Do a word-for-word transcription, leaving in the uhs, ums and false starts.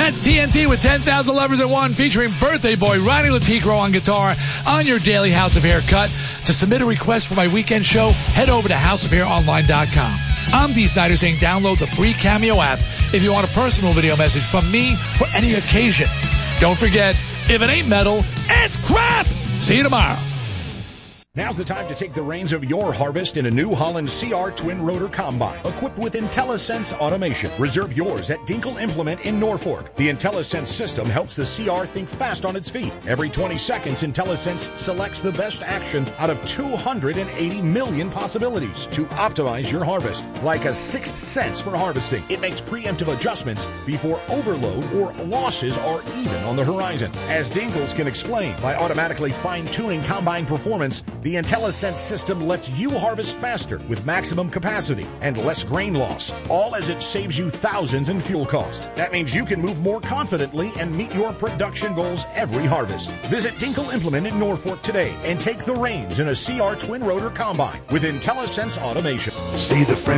That's T N T with ten thousand Lovers at One, featuring birthday boy Ronnie Laticro on guitar on your daily House of Hair cut. To submit a request for my weekend show, head over to house of hair online dot com. I'm Dee Snider saying download the free Cameo app if you want a personal video message from me for any occasion. Don't forget, if it ain't metal, it's crap! See you tomorrow. Now's the time to take the reins of your harvest in a New Holland C R Twin Rotor Combine, equipped with IntelliSense automation. Reserve yours at Dinkle Implement in Norfolk. The IntelliSense system helps the C R think fast on its feet. Every twenty seconds, IntelliSense selects the best action out of two hundred eighty million possibilities to optimize your harvest. Like a sixth sense for harvesting, it makes preemptive adjustments before overload or losses are even on the horizon. As Dinkles can explain, by automatically fine-tuning combine performance, the IntelliSense system lets you harvest faster with maximum capacity and less grain loss, all as it saves you thousands in fuel cost. That means you can move more confidently and meet your production goals every harvest. Visit Dinkle Implement in Norfolk today and take the reins in a C R Twin Rotor Combine with IntelliSense automation. See the friend.